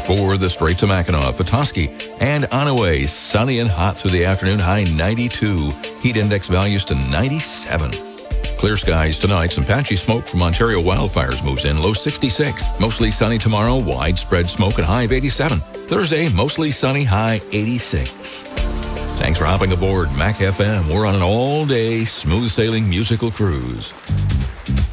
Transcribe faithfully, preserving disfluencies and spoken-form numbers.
for the Straits of Mackinac, Petoskey, and Onaway. Sunny and hot through the afternoon, high ninety-two. Heat index values to ninety-seven. Clear skies tonight. Some patchy smoke from Ontario wildfires moves in. Low sixty-six. Mostly sunny tomorrow. Widespread smoke and high of eighty-seven. Thursday, mostly sunny, high eighty-six. Thanks for hopping aboard Mac F M. We're on an all-day smooth-sailing musical cruise.